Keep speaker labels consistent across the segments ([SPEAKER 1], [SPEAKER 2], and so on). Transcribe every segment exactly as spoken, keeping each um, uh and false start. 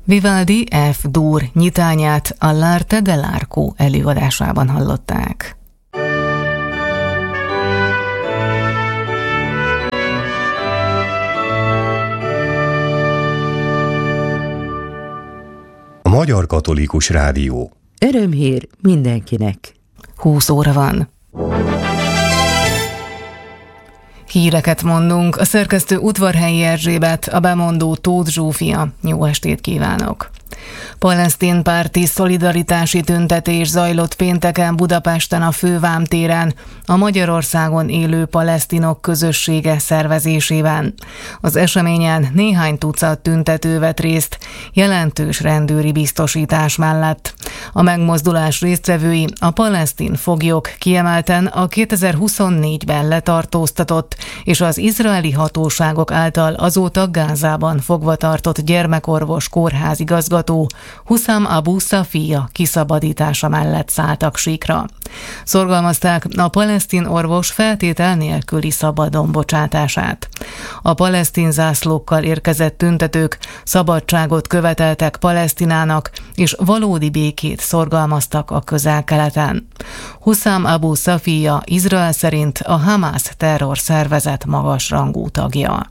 [SPEAKER 1] Vivaldi F. Dur nyitányát a L'Arte dell'Arco előadásában hallották.
[SPEAKER 2] A Magyar Katolikus Rádió.
[SPEAKER 3] Örömhír mindenkinek.
[SPEAKER 1] húsz óra van. Híreket mondunk. A szerkesztő Udvarhelyi Erzsébet, a bemondó Tóth Zsófia. Jó estét kívánok! Palesztin párti szolidaritási tüntetés zajlott pénteken Budapesten a Fővám téren, a Magyarországon élő palesztinok közössége szervezésében. Az eseményen néhány tucat tüntető vett részt, jelentős rendőri biztosítás mellett. A megmozdulás résztvevői a palesztin foglyok, kiemelten a kétezer-huszonnégyben letartóztatott és az izraeli hatóságok által azóta Gázában fogva tartott gyermekorvos kórházigazgató Huszam Abu Safia kiszabadítása mellett szálltak síkra. Szorgalmazták a palesztin orvos feltétel nélküli szabadon bocsátását. A palesztin zászlókkal érkezett tüntetők szabadságot követeltek Palesztinának, és valódi békét szorgalmaztak a Közel-Keleten. Huszam Abu Safia Izrael szerint a Hamász terrorszervezet magasrangú tagja.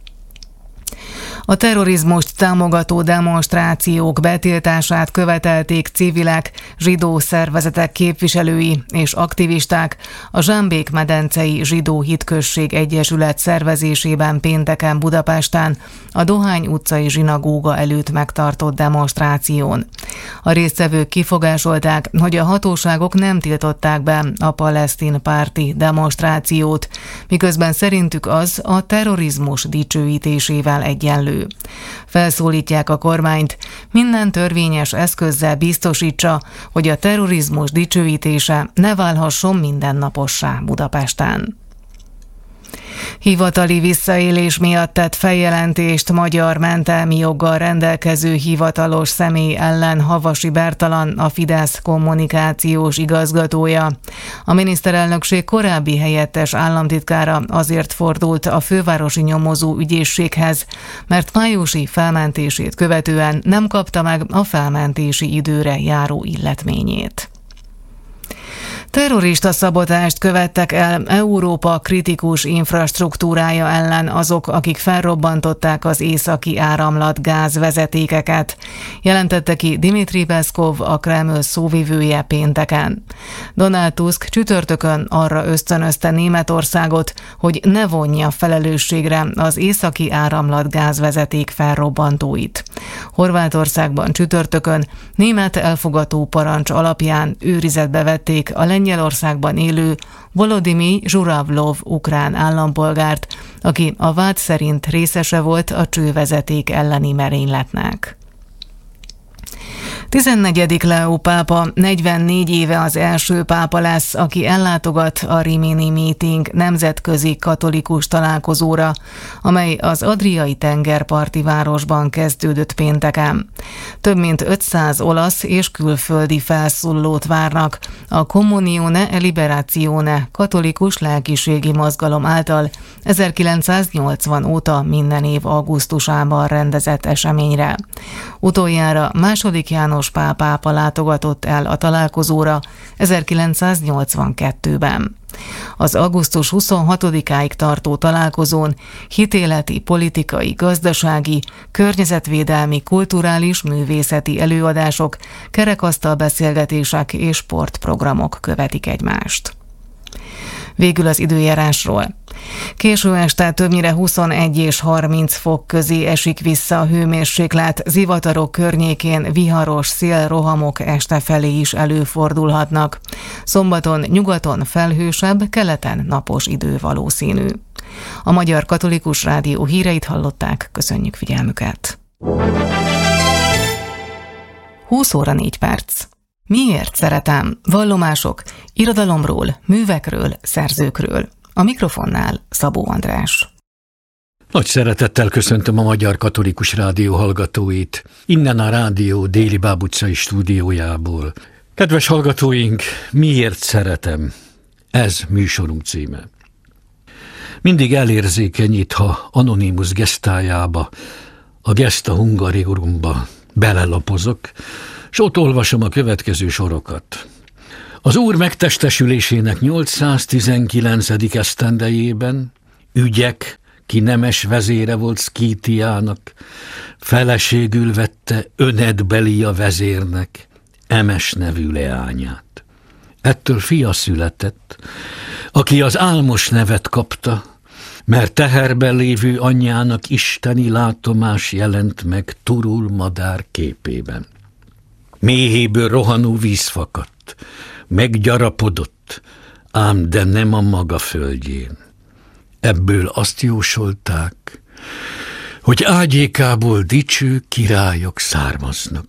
[SPEAKER 1] A terrorizmust támogató demonstrációk betiltását követelték civilek, zsidó szervezetek képviselői és aktivisták a Zsámbék-medencei Zsidó Hitközség Egyesület szervezésében pénteken Budapesten a Dohány utcai zsinagóga előtt megtartott demonstráción. A résztvevők kifogásolták, hogy a hatóságok nem tiltották be a palesztin párti demonstrációt, miközben szerintük az a terrorizmus dicsőítésével egyenlő. Felszólítják a kormányt, minden törvényes eszközzel biztosítsa, hogy a terrorizmus dicsőítése ne válhasson mindennapossá Budapesten. Hivatali visszaélés miatt tett feljelentést magyar mentelmi joggal rendelkező hivatalos személy ellen Havasi Bertalan, a Fidesz kommunikációs igazgatója. A miniszterelnökség korábbi helyettes államtitkára azért fordult a fővárosi nyomozó ügyészséghez, mert májusi felmentését követően nem kapta meg a felmentési időre járó illetményét. Terrorista szabotást követtek el Európa kritikus infrastruktúrája ellen azok, akik felrobbantották az északi áramlat gázvezetékeket, jelentette ki Dmitri Peszkov, a Kreml szóvivője pénteken. Donald Tusk csütörtökön arra ösztönözte Németországot, hogy ne vonja felelősségre az északi áramlat gázvezeték felrobbantóit. Horvátországban csütörtökön német elfogató parancs alapján őrizetbe vették a Lengyelországban élő Volodymyr Zsuravlov ukrán állampolgárt, aki a vád szerint részese volt a csővezeték elleni merényletnek. tizennegyedik Leó pápa negyvennégy éve az első pápa lesz, aki ellátogat a Rimini Meeting nemzetközi katolikus találkozóra, amely az adriai tengerparti városban kezdődött pénteken. Több mint ötszáz olasz és külföldi felszólalót várnak a Comunione e Liberazione katolikus lelkiségi mozgalom által ezerkilencszáznyolcvan óta minden év augusztusában rendezett eseményre. Utoljára második János Pál pápa látogatott el a találkozóra ezerkilencszáznyolcvankettőben. Az augusztus huszonhatodikáig tartó találkozón hitéleti, politikai, gazdasági, környezetvédelmi, kulturális, művészeti előadások, kerekasztal beszélgetések és sportprogramok követik egymást. Végül az időjárásról. Késő este többnyire huszonegy és harminc fok közé esik vissza a hőmérséklet, zivatarok környékén viharos szélrohamok este felé is előfordulhatnak. Szombaton nyugaton felhősebb, keleten napos idő valószínű. A Magyar Katolikus Rádió híreit hallották, köszönjük figyelmüket. húsz óra négy perc. Miért szeretem? Vallomások, irodalomról, művekről, szerzőkről. A mikrofonnál Szabó András.
[SPEAKER 4] Nagy szeretettel köszöntöm a Magyar Katolikus Rádió hallgatóit, innen a rádió déli Báb utcai stúdiójából. Kedves hallgatóink, miért szeretem? Ez műsorunk címe. Mindig elérzékenyít, ha Anonymous gesztájába, a Gesta Hungarorumba Belelapozok, és ott olvasom a következő sorokat. Az Úr megtestesülésének nyolcszáztizenkilencedik esztendejében ügyek, ki nemes vezére volt Szkítiának, feleségül vette Önedbelia vezérnek, Emes nevű leányát. Ettől fia született, aki az álmos nevet kapta, mert teherben lévő anyjának isteni látomás jelent meg turul madár képében. Méhéből rohanó víz fakadt, meggyarapodott, ám de nem a maga földjén. Ebből azt jósolták, hogy ágyékából dicső királyok származnak.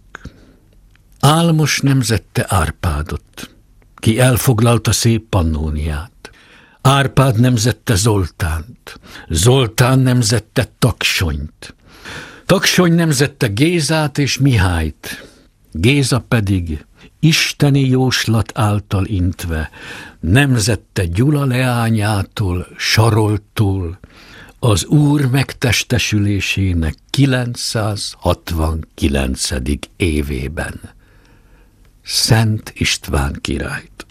[SPEAKER 4] Álmos nemzette Árpádot, ki elfoglalta szép Pannóniát. Árpád nemzette Zoltánt, Zoltán nemzette Taksonyt. Taksony nemzette Gézát és Mihályt, Géza pedig isteni jóslat által intve nemzette Gyula leányától, Saroltól, az Úr megtestesülésének kilencszázhatvankilencedik évében. Szent István királyt.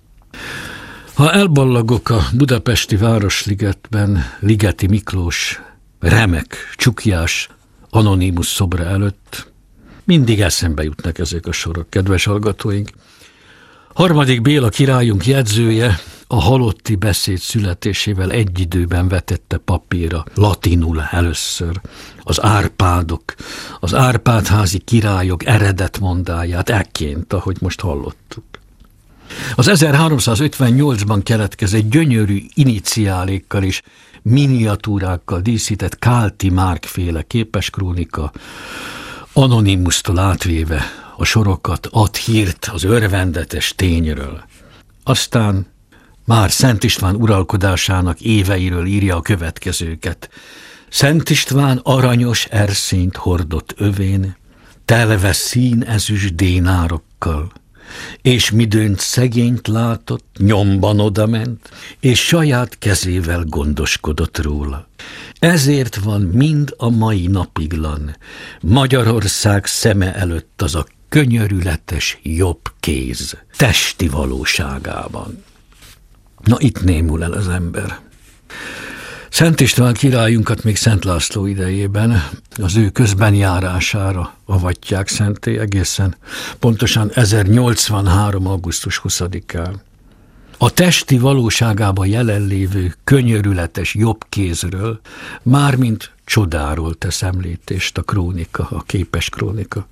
[SPEAKER 4] Ha elballagok a budapesti Városligetben Ligeti Miklós remek, csukjás, anonimus szobra előtt, mindig eszembe jutnak ezek a sorok, kedves hallgatóink. Harmadik Béla királyunk jegyzője a halotti beszéd születésével egy időben vetette papírra, latinul először, az Árpádok, az Árpádházi királyok eredetmondáját ekként, ahogy most hallottuk. Az ezerháromszázötvennyolcban keletkezett gyönyörű iniciálékkal és miniatúrákkal díszített Kálti Márk-féle képeskrónika anonimustól átvéve a sorokat ad hírt az örvendetes tényről. Aztán már Szent István uralkodásának éveiről írja a következőket. Szent István aranyos erszényt hordott övén, telve színezüst dénárokkal, és midőnt szegényt látott, nyomban odament, és saját kezével gondoskodott róla. Ezért van mind a mai napiglan Magyarország szeme előtt az a könyörületes jobb kéz testi valóságában. Na, itt némul el az ember. Szent István királyunkat még Szent László idejében az ő közbenjárására avatják szenté egészen pontosan ezernyolcvanhárom. augusztus huszadikán. A testi valóságában jelenlévő könyörületes jobb kézről mármint csodáról tesz említést a krónika, a képes krónika.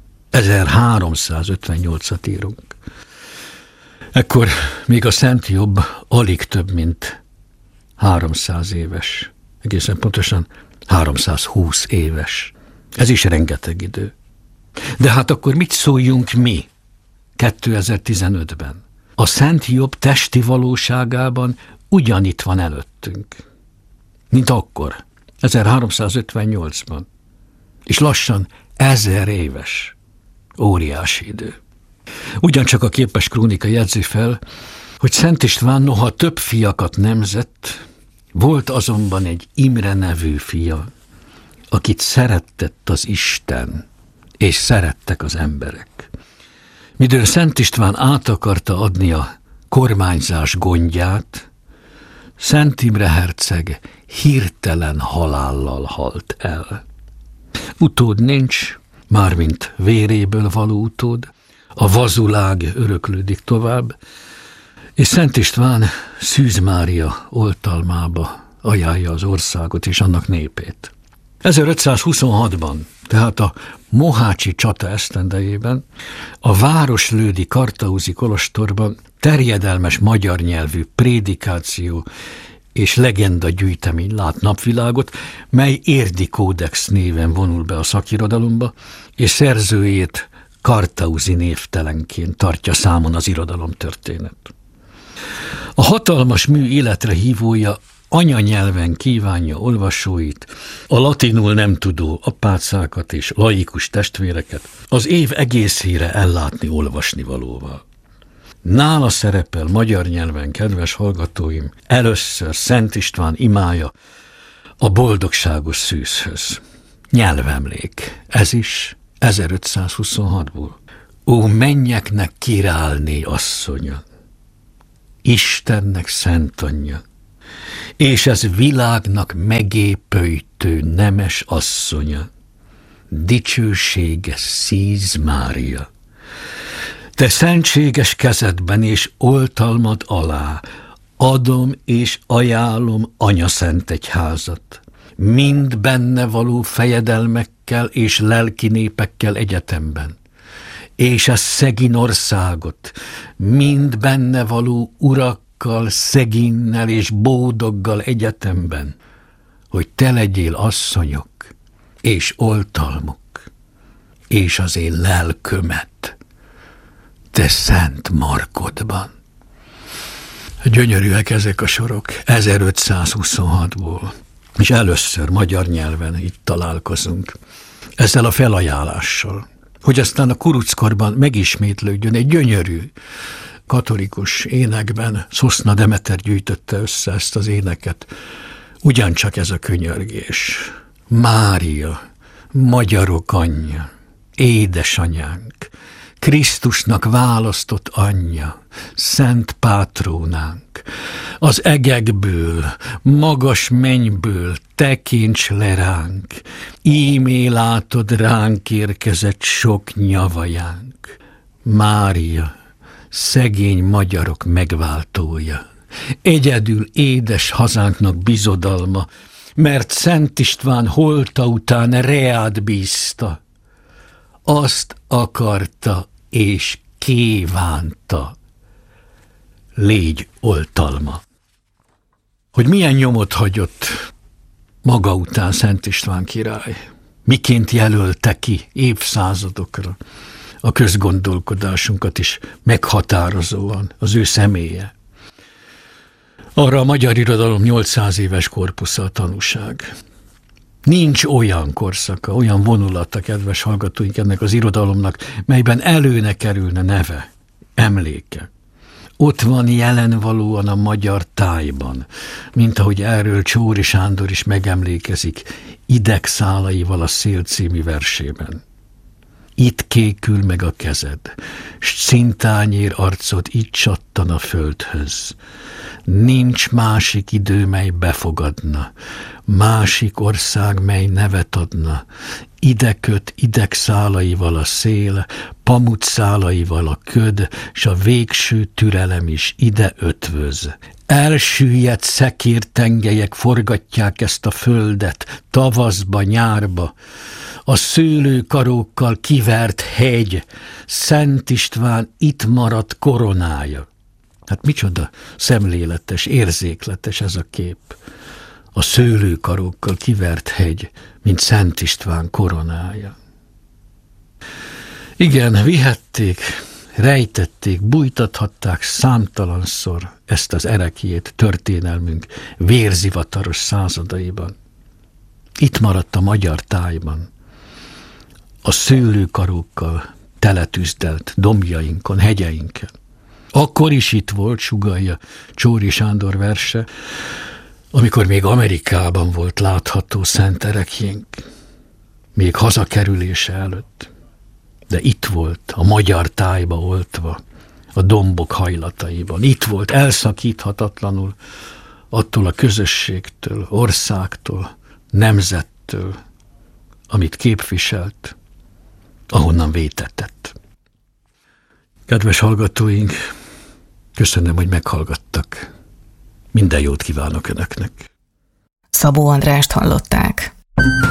[SPEAKER 4] ezerháromszázötvennyolcat írunk. Ekkor még a Szent Jobb alig több, mint háromszáz éves. Egészen pontosan háromszázhúsz éves. Ez is rengeteg idő. De hát akkor mit szóljunk mi kétezer-tizenötben? A Szent Jobb testi valóságában ugyanitt van előttünk, mint akkor, ezerháromszázötvennyolcban. És lassan ezer éves. Óriási idő. Ugyancsak a képes krónika jegyzi fel, hogy Szent István noha több fiakat nemzett, volt azonban egy Imre nevű fia, akit szerettett az Isten, és szerettek az emberek. Midőn Szent István át akarta adni a kormányzás gondját, Szent Imre herceg hirtelen halállal halt el. Utód nincs, mármint véréből való utód, a vazulág öröklődik tovább, és Szent István Szűz Mária oltalmába ajánlja az országot és annak népét. ezerötszázhuszonhatban, tehát a mohácsi csata esztendejében a városlődi Kartauzi kolostorban terjedelmes magyar nyelvű prédikáció és legenda gyűjtemény lát napvilágot, mely Érdi Kódex néven vonul be a szakirodalomba, és szerzőjét Kartauzi névtelenként tartja számon az irodalomtörténet. A hatalmas mű életre hívója anyanyelven kívánja olvasóit, a latinul nem tudó apácákat és laikus testvéreket az év egészére ellátni olvasnivalóval. Nála szerepel magyar nyelven, kedves hallgatóim, először Szent István imája a boldogságos szűzhöz. Nyelvemlék, ez is, ezerötszázhuszonhatból. Ó, mennyeknek királyné asszonya, Istennek szent anyja, és ez világnak megépőjtő nemes asszonya, dicsőséges Szíz Mária. Te szentséges kezedben és oltalmad alá adom és ajánlom Anya Szent Egyházat, mind benne való fejedelmekkel és lelki népekkel egyetemben, és a szegín országot, mind benne való urakkal, szegínnel és bódoggal egyetemben, hogy te legyél asszonyok és oltalmuk, és az én lelkömet te szent markodban. Gyönyörűek ezek a sorok ezerötszázhuszonhatból, és először magyar nyelven itt találkozunk ezzel a felajánlással, hogy aztán a kuruckorban megismétlődjön egy gyönyörű katolikus énekben. Szoszna Demeter gyűjtötte össze ezt az éneket. Ugyancsak ez a könyörgés. Mária, magyarok anyja, édesanyánk, Krisztusnak választott anyja, szent pátrónánk, az egekből, magas mennyből tekints le ránk, ímé látod ránk érkezett sok nyavajánk. Mária, szegény magyarok megváltója, egyedül édes hazánknak bizodalma, mert Szent István holta után reád bízta, azt akarta és kívánta, légy oltalma. Hogy milyen nyomot hagyott maga után Szent István király, miként jelölte ki évszázadokra a közgondolkodásunkat is meghatározóan az ő személye. Arra a magyar irodalom nyolcszáz éves korpusza a tanúság. Nincs olyan korszaka, olyan vonulata, kedves hallgatóink, ennek az irodalomnak, melyben előne kerülne neve, emléke. Ott van jelenvalóan a magyar tájban, mint ahogy erről Csóri Sándor is megemlékezik Idegszálaival a szél című versében. Itt kékül meg a kezed, s szintányér arcod itt csattan a földhöz. Nincs másik idő, mely befogadna, másik ország, mely nevet adna. Ide köt idegszálaival a szél, pamutszálaival a köd, s a végső türelem is ide ötvöz. Elsüllyedt szekértengelyek forgatják ezt a földet, tavaszba, nyárba. A szőlőkarókkal kivert hegy, Szent István itt maradt koronája. Hát micsoda szemléletes, érzékletes ez a kép. A szőlőkarókkal kivert hegy, mint Szent István koronája. Igen, vihették, rejtették, bújtathatták számtalanszor ezt az ereklyét történelmünk vérzivataros századaiban. Itt maradt a magyar tájban, a szőlőkarókkal teletűzdelt dombjainkon, hegyeinken. Akkor is itt volt, sugallja Csóri Sándor verse, amikor még Amerikában volt látható szent ereklyénk, még hazakerülése előtt, de itt volt a magyar tájba oltva, a dombok hajlataiban. Itt volt elszakíthatatlanul attól a közösségtől, országtól, nemzettől, amit képviselt, ahonnan vétetett. Kedves hallgatóink, köszönöm, hogy meghallgattak. Minden jót kívánok Önöknek.
[SPEAKER 1] Szabó Andrást hallották.